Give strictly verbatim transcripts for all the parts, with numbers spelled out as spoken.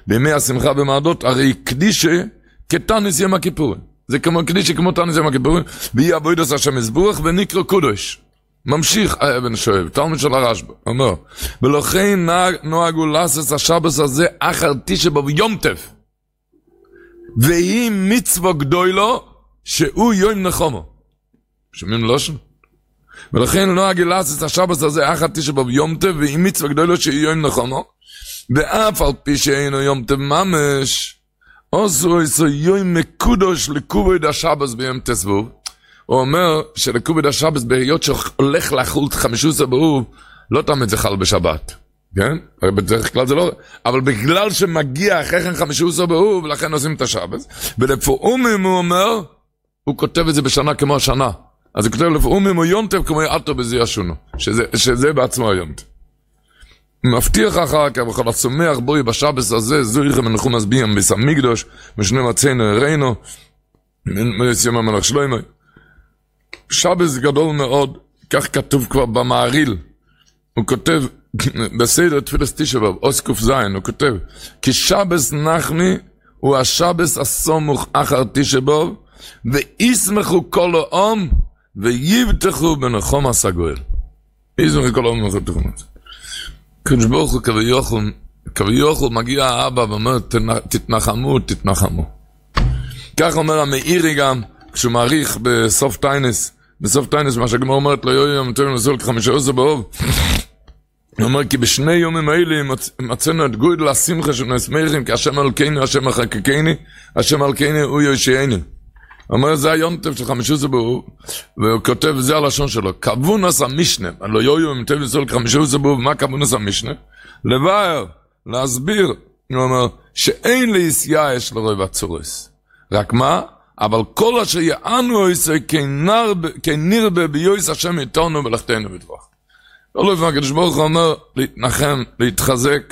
בימי השמחה במעדות, הרי קדישה כתנס יום הכיפורים. זה כמו קדישה כמו תנס יום הכיפורים, ויהיה עבודת השם יזבח ונקרא קודש. ממשיך האבן שואב, תלמיד של הרשב"א, אומר, ולכן נוהגו לעשות השבס הזה אחר תשעה באב יום טף. והיא מצווה גדולה שהוא יום נחמו. שומעים לושן? ולכן נוהגו לעשות השבס הזה אחר תשעה באב יום טף, והיא מצווה גדולה שהוא יום נחמו. ואף על פי שאינו יום טף ממש, עשו איזו יום מקודש לכובד השבס ביום תסבוב. הוא אומר שלכובד השבס בהיות שהולך לחול חמישה עשר באב, לא תמיד זה חל בשבת. כן? בדרך כלל זה לא, אבל בגלל שמגיע אחרי כן חמישה עשר באב, לכן עושים את השבס. ולפעמים הוא אומר, הוא כותב את זה בשנה כמו השנה. אז הוא כותב לפעמים הוא יונטב כמו יעתו בזה ישונו. שזה, שזה בעצמו היונטב. הוא מבטיח אחר כך, וכל השומח בוי בשבס הזה, זויכם מנחום מסביעים ביס המקדוש, משנה מציינו הראינו, מסיום המלך שלוימי. שבס גדול מאוד, כך כתוב כבר במעריל. הוא כותב, בסדר תפילת תשעה באב, אוס קוף זין, הוא כותב, כי שבס נחמי הוא השבס הסמוך אחר תשעה באב, וישמחו כל העם, ויבטחו בנחום הסגואל. ישמחו כל העם ויבטחו בנחום הסגואל. קדוש ברוך הוא כביכול, כביכול מגיע האבא ואומר, תתנחמו, תתנחמו. כך אומר המאירי גם, כשהוא מעריך בסוף טיינס, בסוף טיינס, מה שהגמרא אומרת לו, יוי יום תוים לזול כחמישה עשר באב, הוא אומר, כי בשני יומים האלה מצאנו את גודל השמחה של נסמכים, כי השם אלוקינו, השם מחקקני, השם אלוקינו הוא יושענו. הוא אומר, זה היונטב של חמישה עשר באב, והוא כותב, זה הלשון שלו, כבונס המשנה, לא יוי יום תוים לזול כחמישה עשר באב, מה כבונס המשנה? לבאר, להסביר, הוא אומר, שאין לישייש לרוב הצורס. רק מה? אבל כל אשר יענו עושה כנרבה ביועס השם איתנו ולכתנו בטוח. לא לפעמים הקדוש ברוך הוא אומר להתנחם, להתחזק.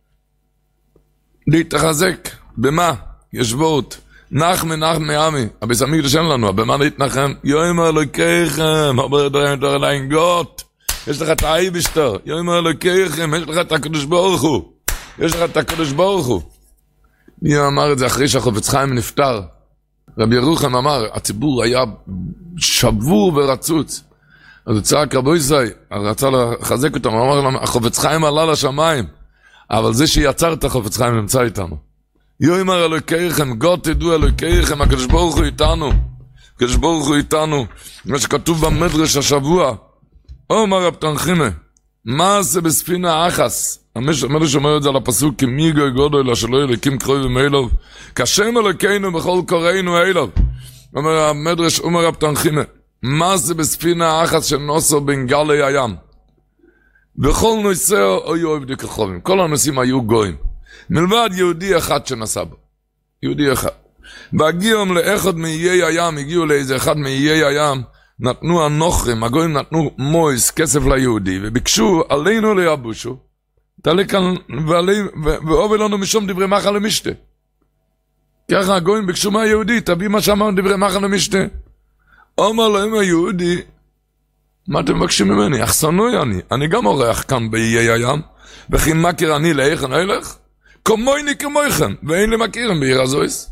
להתחזק. במה? ישבות. נחמי נחמי עמי. הביס המקדוש אין לנו. במה להתנחם? יאמר אלוקיכם. הרבה דברים תור אליין גות. יש לך את האי בשטר. יאמר אלוקיכם. יש לך את הקדוש ברוך הוא. יש לך את הקדוש ברוך הוא. מי אמר את זה אחרי שהחפץ חיים נפטר? רבי ירוחם אמר, הציבור היה שבור ורצוץ. אז הוא צעק רבו ישראל, רצה לחזק אותם, הוא אמר להם, החפץ חיים עלה לשמיים, אבל זה שיצר את החפץ חיים נמצא איתנו. יאמר אלוקיכם, גוד תדעו אלוקיכם, הקדוש ברוך הוא איתנו. הקדוש ברוך הוא איתנו. מה שכתוב במדרש השבוע, אומר רב תנחימה, מה זה בספינה אחס? המדרש אומר את זה על הפסוק, כי מי גוי גודו אלא שלא ילקים קרובים אלוב, כשם אלוקינו בכל קוראינו אלוב. אומר המדרש, אומר רב תנחימה, מה זה בספינה אחת של נוסו בין גלי הים? בכל נושאו היו עובדי כחובים, כל הנושאים היו גויים, מלבד יהודי אחד שנסע בו, יהודי אחד. בהגיעם לאחד מאיי הים, הגיעו לאיזה אחד מאיי הים, נתנו הנוכרים, הגויים נתנו מויס, כסף ליהודי, וביקשו עלינו ליבושו, תעלה כאן, ואובל לנו משום דברי מחל למשתה. ככה הגויים ביקשו מהיהודי, תביא מה שאמר דברי מחל למשתה. אומר להם היהודי, מה אתם מבקשים ממני? אחסנוי אני, אני גם אורח כאן באיי הים, וכי מכיר אני לאיכן הלך? כמויני כמויכם, ואין לי מכירם בעיר הזויס.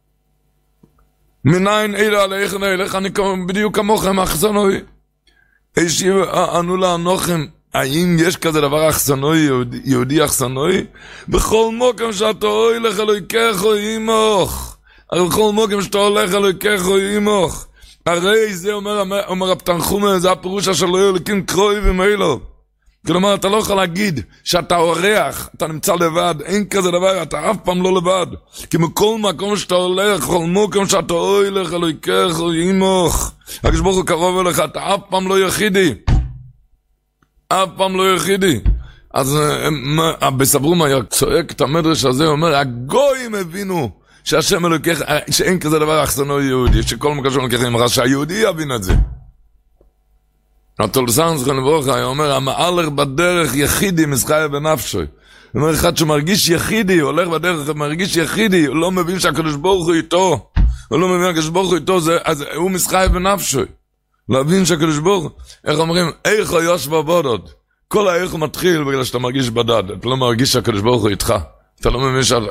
מניין אלה עליכם הלך, אני בדיוק כמוכם אחסנוי. אישי ענו לאנוכם, האם יש כזה דבר אחסנוי, יהודי, יהודי אחסנוי? בכל מוקם שאתה הולך אלוהיכך או אימוך. בכל מוקם שאתה הולך אלוהיכך או אימוך. הרי זה אומר, אומר רב תנחומה, זה הפירוש אשר לא יולקים קרובים אלו. כלומר, אתה לא יכול להגיד שאתה אורח, אתה נמצא לבד, אין כזה דבר, אתה אף פעם לא לבד. כי מכל מקום שאתה הולך, בכל מקום שאתה הולך אלוהיכך או אימוך. הקדוש ברוך הוא קרוב אליך, אתה אף פעם לא יחידי. אף פעם לא יחידי. אז בסברום היה צועק את המדרש הזה, הוא אומר, הגויים הבינו שהשם אלוקיך, שאין כזה דבר אחסנו יהודי, שכל מקום שאנחנו לקחים לך, שהיהודי יבין את זה. התולסן זכן לברוכה, הוא אומר, המהלך בדרך יחידי מסחיה בנפשוי. הוא אומר, אחד שמרגיש יחידי, הולך בדרך מרגיש יחידי, הוא לא מבין שהקדוש ברוך הוא איתו, הוא לא מבין שהקדוש ברוך הוא איתו, זה, אז הוא מסחיה בנפשוי. להבין שהקדוש ברוך, איך אומרים, איך הוא יוש בבודות. כל האיך הוא מתחיל בגלל שאתה מרגיש בדד, אתה לא מרגיש שהקדוש ברוך הוא איתך. אתה לא מבין